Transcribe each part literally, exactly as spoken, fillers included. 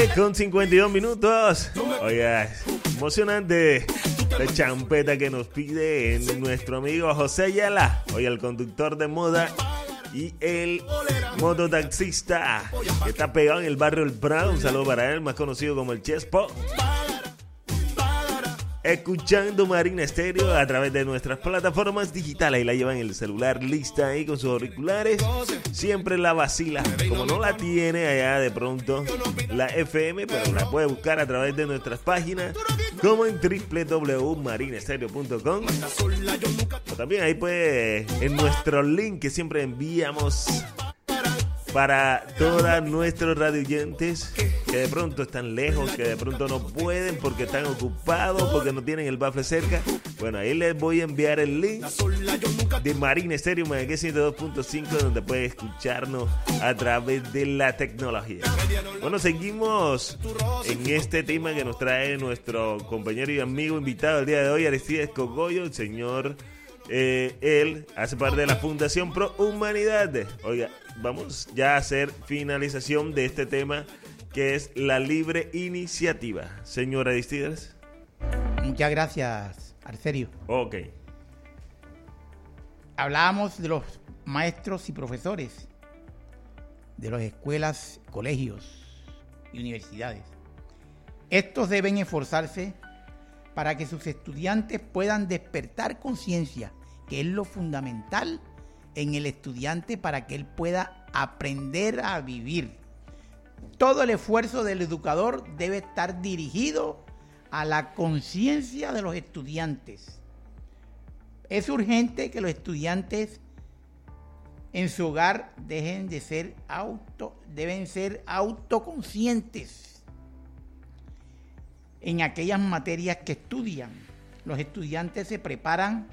Con cincuenta y dos minutos. Oiga, emocionante la champeta que nos pide nuestro amigo José Ayala. Oiga, el conductor de moda y el mototaxista que está pegado en el barrio El Prado. Un saludo para él, más conocido como el Chespo. Escuchando Marina Estéreo a través de nuestras plataformas digitales y la llevan en el celular lista ahí con sus auriculares. Siempre la vacila. Como no la tiene allá de pronto la F M, pero la puede buscar a través de nuestras páginas como en doble u doble u doble u punto marina estéreo punto com. O también ahí puede en nuestro link que siempre enviamos para todos nuestros radioyentes que de pronto están lejos, que de pronto no pueden porque están ocupados, porque no tienen el bafle cerca. Bueno, ahí les voy a enviar el link de Marina Estéreo Magaqué ciento dos punto cinco, donde puede escucharnos a través de la tecnología. Bueno, seguimos en este tema que nos trae nuestro compañero y amigo invitado el día de hoy, Aristides Cogollo, el señor. Eh, él hace parte de la Fundación Pro Humanidad. Oiga, vamos ya a hacer finalización de este tema que es la libre iniciativa. Señor Aristides. Muchas gracias, Arcerio. Ok. Hablábamos de los maestros y profesores de las escuelas, colegios y universidades. Estos deben esforzarse para que sus estudiantes puedan despertar conciencia, que es lo fundamental en el estudiante para que él pueda aprender a vivir. Todo el esfuerzo del educador debe estar dirigido a la conciencia de los estudiantes. Es urgente que los estudiantes en su hogar dejen de ser auto, deben ser autoconscientes en aquellas materias que estudian. Los estudiantes se preparan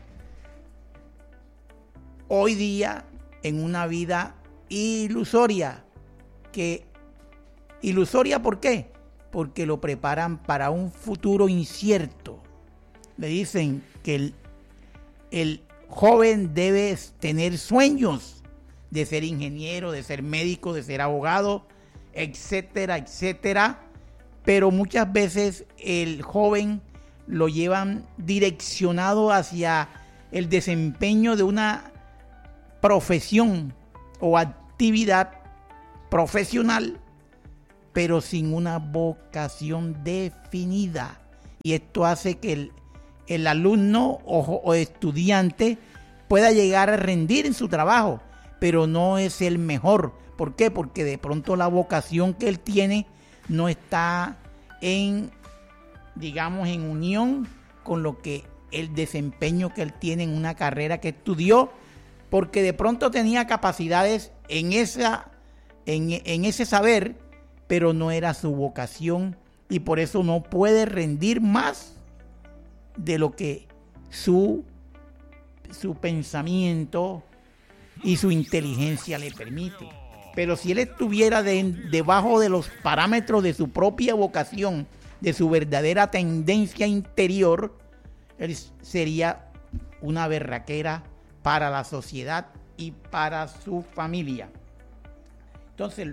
hoy día en una vida ilusoria. Que, ¿Ilusoria por qué? Porque lo preparan para un futuro incierto. Le dicen que el, el joven debe tener sueños de ser ingeniero, de ser médico, de ser abogado, etcétera, etcétera. Pero muchas veces el joven lo llevan direccionado hacia el desempeño de una profesión o actividad profesional, pero sin una vocación definida. Y esto hace que el, el alumno o, o estudiante pueda llegar a rendir en su trabajo, pero no es el mejor. ¿Por qué? Porque de pronto la vocación que él tiene no está en, digamos, en unión con lo que el desempeño que él tiene en una carrera que estudió, porque de pronto tenía capacidades en esa, en, en ese saber, pero no era su vocación y por eso no puede rendir más de lo que su, su pensamiento y su inteligencia le permite. Pero si él estuviera de, debajo de los parámetros de su propia vocación, de su verdadera tendencia interior, él sería una berraquera para la sociedad y para su familia. Entonces,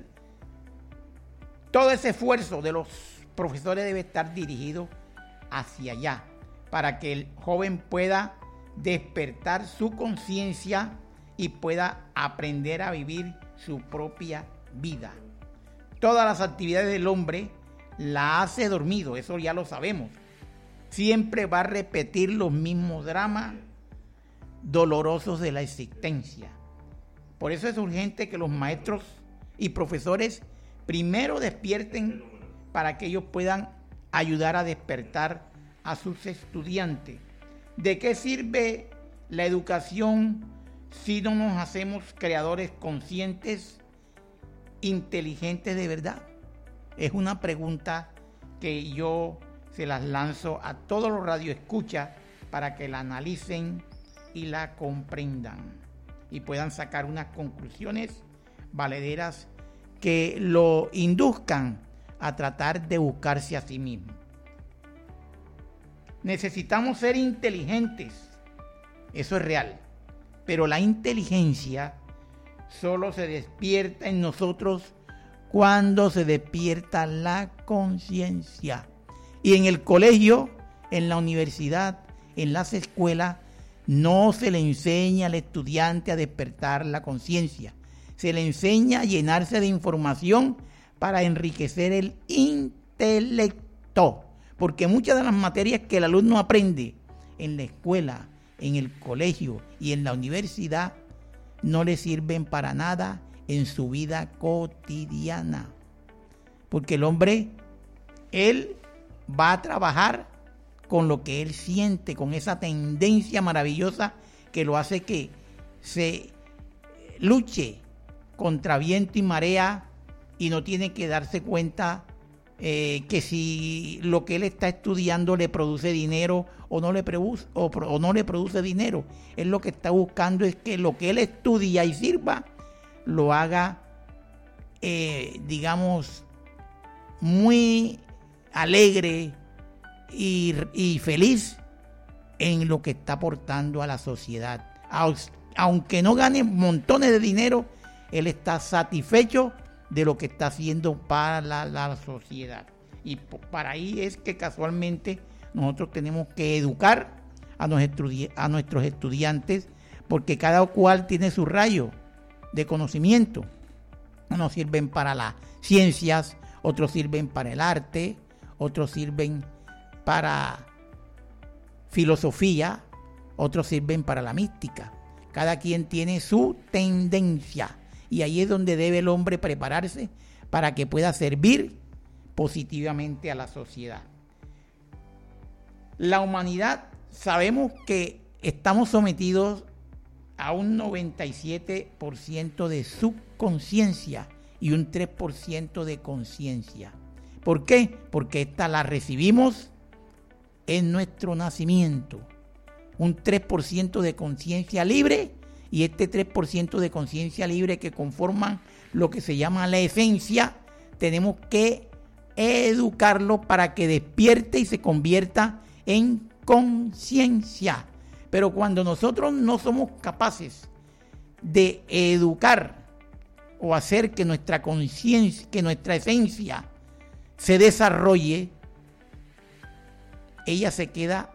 todo ese esfuerzo de los profesores debe estar dirigido hacia allá, para que el joven pueda despertar su conciencia y pueda aprender a vivir su propia vida. Todas las actividades del hombre la hace dormido, eso ya lo sabemos. Siempre va a repetir los mismos dramas dolorosos de la existencia. Por eso es urgente que los maestros y profesores primero despierten para que ellos puedan ayudar a despertar a sus estudiantes. ¿De qué sirve la educación si no nos hacemos creadores conscientes, inteligentes de verdad? Es una pregunta que yo se las lanzo a todos los radioescuchas para que la analicen y la comprendan y puedan sacar unas conclusiones valederas que lo induzcan a tratar de buscarse a sí mismo. Necesitamos ser inteligentes, eso es real, pero la inteligencia solo se despierta en nosotros cuando se despierta la conciencia. Y en el colegio, en la universidad, en las escuelas, no se le enseña al estudiante a despertar la conciencia. Se le enseña a llenarse de información para enriquecer el intelecto. Porque muchas de las materias que el alumno aprende en la escuela, en el colegio y en la universidad no le sirven para nada en su vida cotidiana. Porque el hombre, él va a trabajar con lo que él siente, con esa tendencia maravillosa que lo hace que se luche contra viento y marea y no tiene que darse cuenta eh, que si lo que él está estudiando le produce dinero o no le produce, o, o no le produce dinero. Él lo que está buscando es que lo que él estudia y sirva lo haga, eh, digamos, muy alegre y, y feliz en lo que está aportando a la sociedad. Aunque no gane montones de dinero, él está satisfecho de lo que está haciendo para la, la sociedad. Y para ahí es que casualmente nosotros tenemos que educar a, nuestro, a nuestros estudiantes, porque cada cual tiene su rayo de conocimiento. Unos sirven para las ciencias, otros sirven para el arte, otros sirven para filosofía, otros sirven para la mística. Cada quien tiene su tendencia y ahí es donde debe el hombre prepararse para que pueda servir positivamente a la sociedad. La humanidad, sabemos que estamos sometidos a un noventa y siete por ciento de subconsciencia y un tres por ciento de conciencia. ¿Por qué? Porque esta la recibimos en nuestro nacimiento. Un tres por ciento de conciencia libre y este tres por ciento de conciencia libre que conforman lo que se llama la esencia, tenemos que educarlo para que despierte y se convierta en conciencia. Pero cuando nosotros no somos capaces de educar o hacer que nuestra conciencia, que nuestra esencia se desarrolle, ella se queda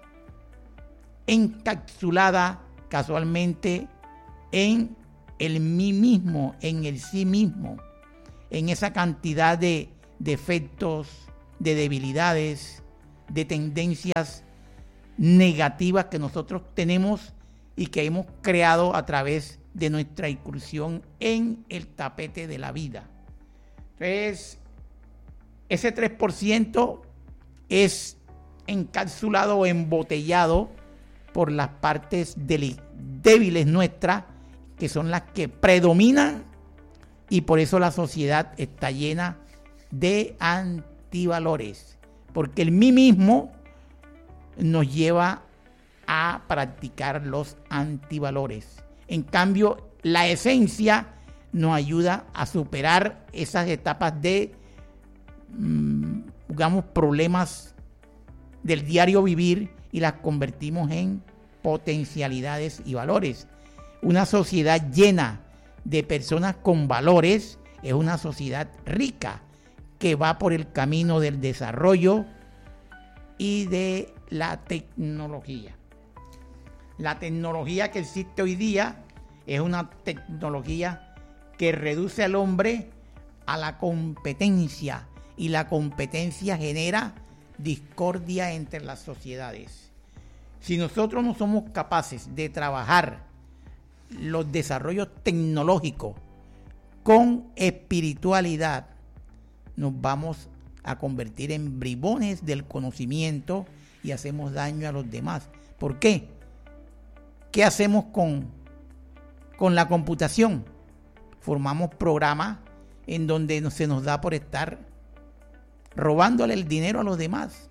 encapsulada casualmente en el mí mismo, en el sí mismo, en esa cantidad de defectos, de debilidades, de tendencias negativas que nosotros tenemos y que hemos creado a través de nuestra incursión en el tapete de la vida. Entonces, ese tres por ciento es encapsulado o embotellado por las partes débiles nuestras, que son las que predominan, y por eso la sociedad está llena de antivalores, porque el mí mismo nos lleva a practicar los antivalores. En cambio, la esencia nos ayuda a superar esas etapas de, digamos, problemas del diario vivir y las convertimos en potencialidades y valores. Una sociedad llena de personas con valores es una sociedad rica que va por el camino del desarrollo y de la tecnología. La tecnología que existe hoy día es una tecnología que reduce al hombre a la competencia, y la competencia genera discordia entre las sociedades. Si nosotros no somos capaces de trabajar los desarrollos tecnológicos con espiritualidad, nos vamos a convertir en bribones del conocimiento y hacemos daño a los demás. ¿Por qué? ¿Qué hacemos con, con la computación? Formamos programas en donde se nos da por estar robándole el dinero a los demás,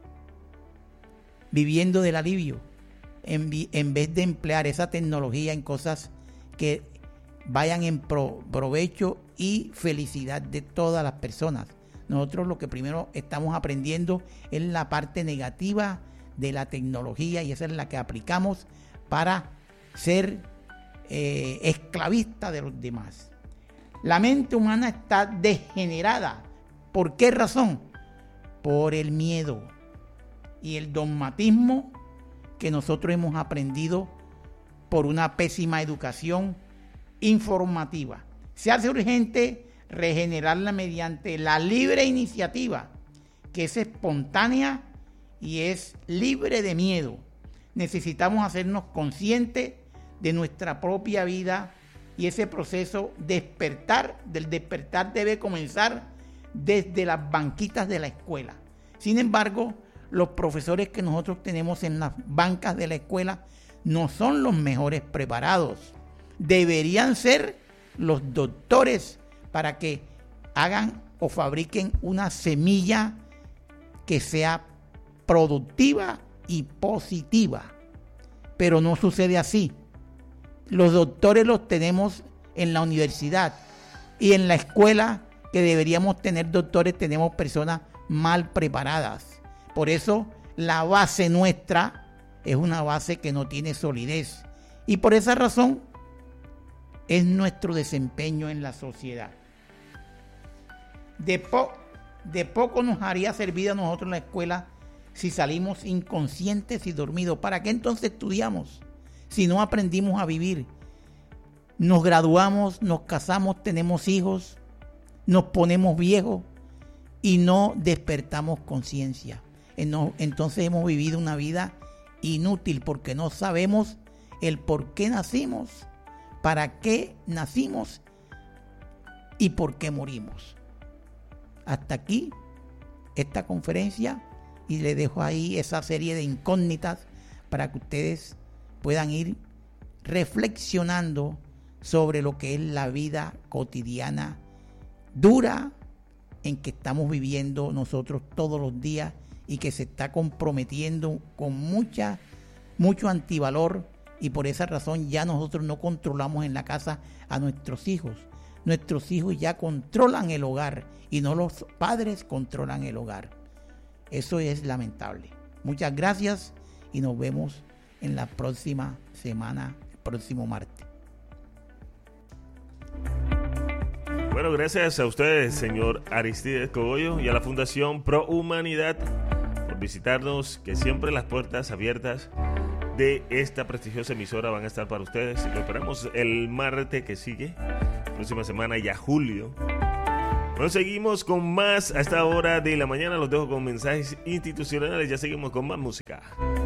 viviendo del alivio, en, en vez de emplear esa tecnología en cosas que vayan en pro, provecho y felicidad de todas las personas. Nosotros lo que primero estamos aprendiendo es la parte negativa de la tecnología, y esa es la que aplicamos para ser eh, esclavistas de los demás. La mente humana está degenerada. ¿Por qué razón? Por el miedo y el dogmatismo que nosotros hemos aprendido por una pésima educación informativa. Se hace urgente regenerarla mediante la libre iniciativa, que es espontánea y es libre de miedo. Necesitamos hacernos conscientes de nuestra propia vida y ese proceso despertar, del despertar debe comenzar desde las banquitas de la escuela. Sin embargo, los profesores que nosotros tenemos en las bancas de la escuela no son los mejores preparados. Deberían ser los doctores para que hagan o fabriquen una semilla que sea productiva y positiva. Pero no sucede así. Los doctores los tenemos en la universidad y en la escuela que deberíamos tener doctores tenemos personas mal preparadas. Por eso la base nuestra es una base que no tiene solidez y por esa razón es nuestro desempeño en la sociedad. De, po- de poco nos haría servir a nosotros la escuela si salimos inconscientes y dormidos. ¿Para qué entonces estudiamos? Si no aprendimos a vivir. Nos graduamos, nos casamos, tenemos hijos, nos ponemos viejos y no despertamos conciencia. Entonces hemos vivido una vida inútil porque no sabemos el por qué nacimos, para qué nacimos y por qué morimos. Hasta aquí esta conferencia y le dejo ahí esa serie de incógnitas para que ustedes puedan ir reflexionando sobre lo que es la vida cotidiana dura en que estamos viviendo nosotros todos los días y que se está comprometiendo con mucha, mucho antivalor, y por esa razón ya nosotros no controlamos en la casa a nuestros hijos. Nuestros hijos ya controlan el hogar y no los padres controlan el hogar. Eso es lamentable. Muchas gracias y nos vemos en la próxima semana, el próximo martes. Bueno, gracias a ustedes, señor Aristides Cogollo, y a la Fundación Pro Humanidad por visitarnos, que siempre las puertas abiertas de esta prestigiosa emisora van a estar para ustedes. Lo esperamos el martes que sigue, próxima semana, ya julio. Bueno, seguimos con más a esta hora de la mañana. Los dejo con mensajes institucionales. Ya seguimos con más música.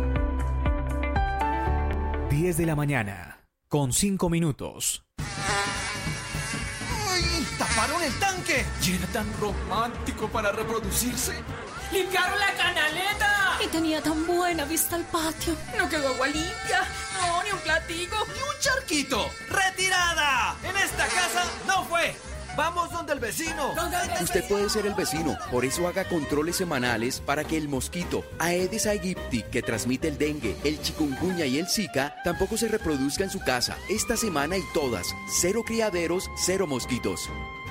diez de la mañana, con cinco minutos. ¡Ay! ¡Taparon el tanque! Y era tan romántico para reproducirse. ¡Limpiaron la canaleta! Y tenía tan buena vista al patio. No quedó agua limpia. No, ni un platico. ¡Ni un charquito! ¡Retirada! En esta casa no fue. Vamos donde el vecino. Usted puede ser el vecino, por eso haga controles semanales para que el mosquito Aedes aegypti, que transmite el dengue, el chikungunya y el zika, tampoco se reproduzca en su casa. Esta semana y todas, cero criaderos, cero mosquitos.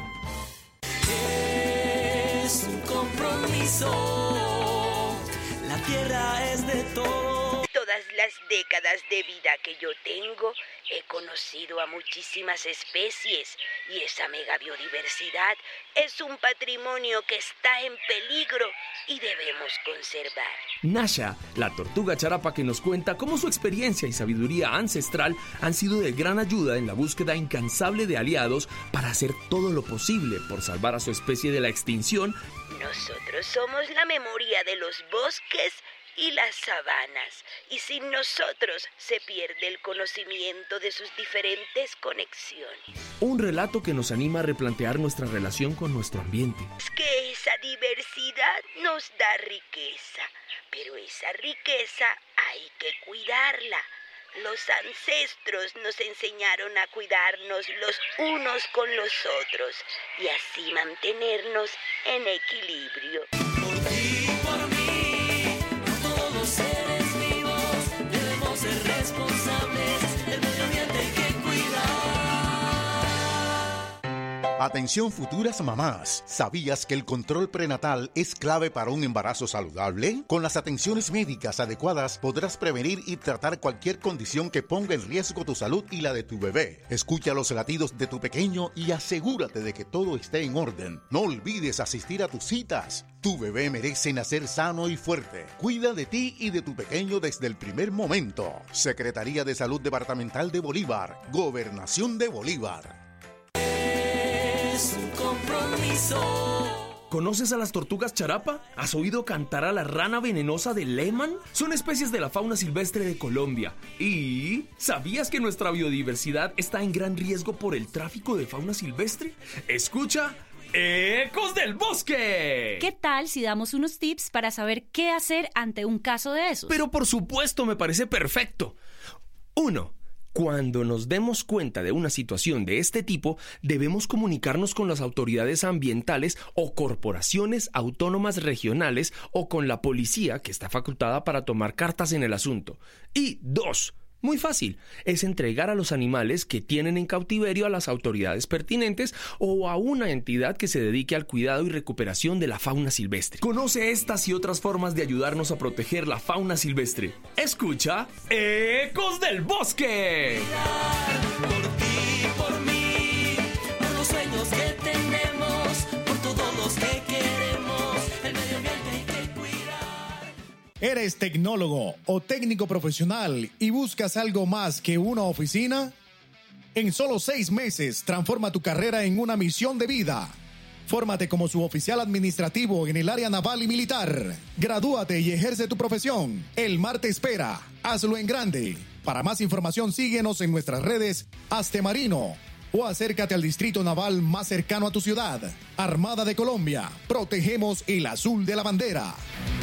Es un compromiso. La tierra es de todos. Todas las décadas de vida que yo tengo, he conocido a muchísimas especies y esa mega biodiversidad es un patrimonio que está en peligro y debemos conservar. Nasha, la tortuga charapa, que nos cuenta cómo su experiencia y sabiduría ancestral han sido de gran ayuda en la búsqueda incansable de aliados para hacer todo lo posible por salvar a su especie de la extinción. Nosotros somos la memoria de los bosques y las sabanas, y sin nosotros se pierde el conocimiento de sus diferentes conexiones. Un relato que nos anima a replantear nuestra relación con nuestro ambiente. Es que esa diversidad nos da riqueza, pero esa riqueza hay que cuidarla. Los ancestros nos enseñaron a cuidarnos los unos con los otros y así mantenernos en equilibrio. Por ti, por mí, por todos los seres vivos, debemos ser responsables del medio ambiente, hay que cuidar. Atención futuras mamás, ¿sabías que el control prenatal es clave para un embarazo saludable? Con las atenciones médicas adecuadas podrás prevenir y tratar cualquier condición que ponga en riesgo tu salud y la de tu bebé. Escucha los latidos de tu pequeño y asegúrate de que todo esté en orden. No olvides asistir a tus citas. Tu bebé merece nacer sano y fuerte. Cuida de ti y de tu pequeño desde el primer momento. Secretaría de Salud Departamental de Bolívar, Gobernación de Bolívar. Es un compromiso. ¿Conoces a las tortugas charapa? ¿Has oído cantar a la rana venenosa de Lehmann? Son especies de la fauna silvestre de Colombia. ¿Y sabías que nuestra biodiversidad está en gran riesgo por el tráfico de fauna silvestre? Escucha Ecos del Bosque. ¿Qué tal si damos unos tips para saber qué hacer ante un caso de esos? Pero por supuesto, me parece perfecto. Uno. Cuando nos demos cuenta de una situación de este tipo, debemos comunicarnos con las autoridades ambientales o corporaciones autónomas regionales o con la policía, que está facultada para tomar cartas en el asunto. Y dos, muy fácil, es entregar a los animales que tienen en cautiverio a las autoridades pertinentes o a una entidad que se dedique al cuidado y recuperación de la fauna silvestre. Conoce estas y otras formas de ayudarnos a proteger la fauna silvestre. Escucha Ecos del Bosque. Por ti, por mí, por los sueños que tenemos, por todos los que queremos, el medio ambiente hay que cuidar. ¿Eres tecnólogo o técnico profesional y buscas algo más que una oficina? En solo seis meses, transforma tu carrera en una misión de vida. Fórmate como suboficial administrativo en el área naval y militar. Gradúate y ejerce tu profesión. El mar te espera. Hazlo en grande. Para más información, síguenos en nuestras redes Hazte Marino o acércate al distrito naval más cercano a tu ciudad. Armada de Colombia. Protegemos el azul de la bandera.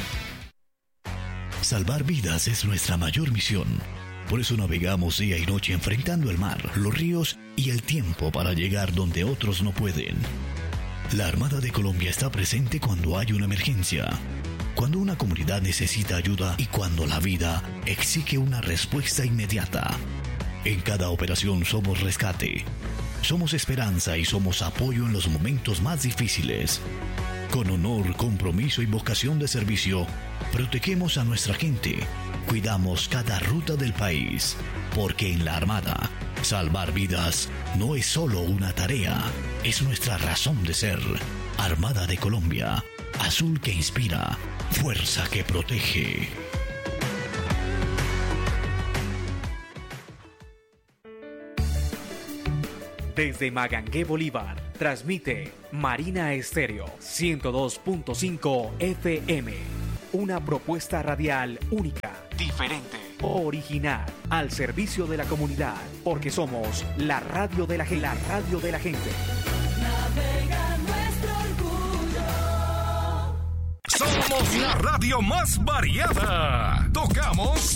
Salvar vidas es nuestra mayor misión. Por eso navegamos día y noche enfrentando el mar, los ríos y el tiempo para llegar donde otros no pueden. La Armada de Colombia está presente cuando hay una emergencia, cuando una comunidad necesita ayuda y cuando la vida exige una respuesta inmediata. En cada operación somos rescate, somos esperanza y somos apoyo en los momentos más difíciles. Con honor, compromiso y vocación de servicio, protegemos a nuestra gente, cuidamos cada ruta del país, porque en la Armada, salvar vidas no es solo una tarea, es nuestra razón de ser. Armada de Colombia, azul que inspira, fuerza que protege. Desde Magangué, Bolívar, transmite Marina Estéreo ciento dos punto cinco F M. Una propuesta radial única, diferente, original, al servicio de la comunidad, porque somos la radio de la, la radio de la gente. Navega nuestro orgullo. Somos la radio más variada. Tocamos